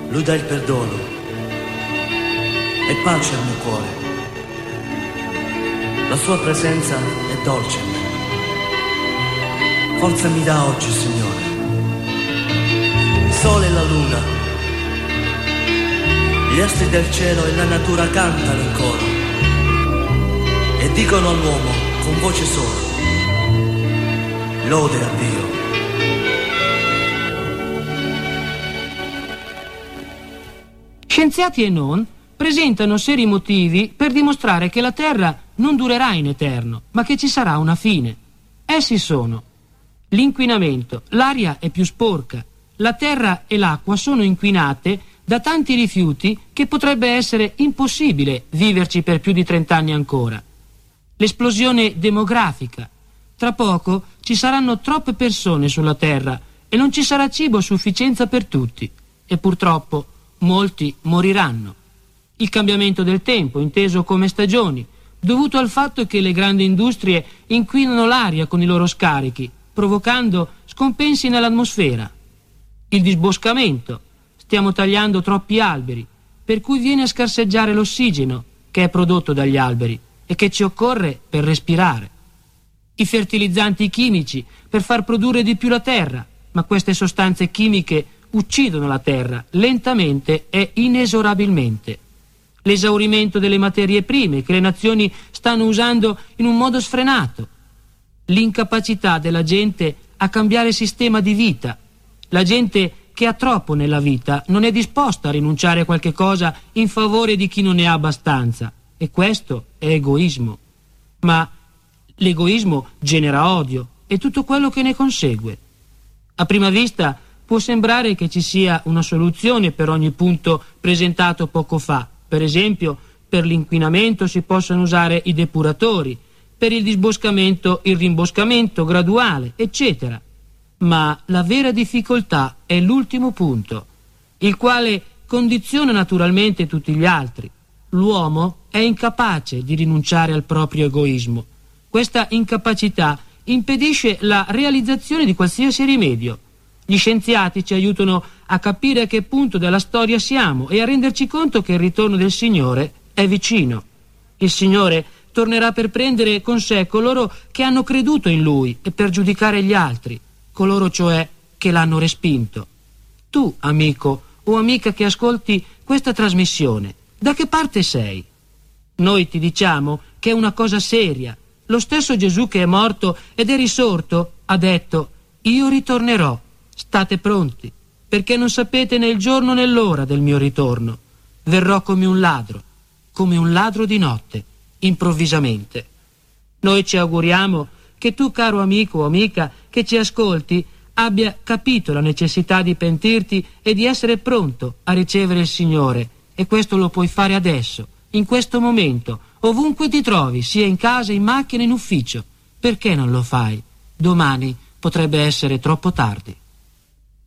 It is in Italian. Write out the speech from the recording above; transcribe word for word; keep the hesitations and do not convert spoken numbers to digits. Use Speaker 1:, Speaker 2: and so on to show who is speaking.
Speaker 1: Lui dà il perdono e pace al mio cuore. La sua presenza è dolce a me. Forza mi dà oggi, Signore. Il sole e la luna, gli astri del cielo e la natura cantano in coro e dicono all'uomo con voce sola: lode a Dio.
Speaker 2: Scienziati e non presentano seri motivi per dimostrare che la Terra non durerà in eterno, ma che ci sarà una fine. Essi sono: l'inquinamento, l'aria è più sporca, la terra e l'acqua sono inquinate da tanti rifiuti che potrebbe essere impossibile viverci per più di trent'anni ancora. L'esplosione demografica. Tra poco ci saranno troppe persone sulla Terra e non ci sarà cibo a sufficienza per tutti, e purtroppo molti moriranno. Il cambiamento del tempo, inteso come stagioni, dovuto al fatto che le grandi industrie inquinano l'aria con i loro scarichi, provocando scompensi nell'atmosfera. Il disboscamento. Stiamo tagliando troppi alberi, per cui viene a scarseggiare l'ossigeno che è prodotto dagli alberi e che ci occorre per respirare. I fertilizzanti chimici per far produrre di più la terra, ma queste sostanze chimiche uccidono la terra lentamente e inesorabilmente. L'esaurimento delle materie prime che le nazioni stanno usando in un modo sfrenato. L'incapacità della gente a cambiare sistema di vita. La gente che ha troppo nella vita non è disposta a rinunciare a qualche cosa in favore di chi non ne ha abbastanza, e questo è egoismo. Ma l'egoismo genera odio e tutto quello che ne consegue. A prima vista può sembrare che ci sia una soluzione per ogni punto presentato poco fa. Per esempio, per l'inquinamento si possono usare i depuratori, per il disboscamento il rimboscamento graduale, eccetera. Ma la vera difficoltà è l'ultimo punto, il quale condiziona naturalmente tutti gli altri. L'uomo è incapace di rinunciare al proprio egoismo. Questa incapacità impedisce la realizzazione di qualsiasi rimedio. Gli scienziati ci aiutano a capire a che punto della storia siamo e a renderci conto che il ritorno del Signore è vicino. Il Signore tornerà per prendere con sé coloro che hanno creduto in Lui e per giudicare gli altri, coloro cioè che l'hanno respinto. Tu, amico o amica che ascolti questa trasmissione, da che parte sei? Noi ti diciamo che è una cosa seria. Lo stesso Gesù che è morto ed è risorto ha detto: io ritornerò. State pronti, perché non sapete né il giorno né l'ora del mio ritorno. Verrò come un ladro, come un ladro di notte, improvvisamente. Noi ci auguriamo che tu, caro amico o amica che ci ascolti, abbia capito la necessità di pentirti e di essere pronto a ricevere il Signore, e questo lo puoi fare adesso, in questo momento, ovunque ti trovi, sia in casa, in macchina, in ufficio. Perché non lo fai? Domani potrebbe essere troppo tardi.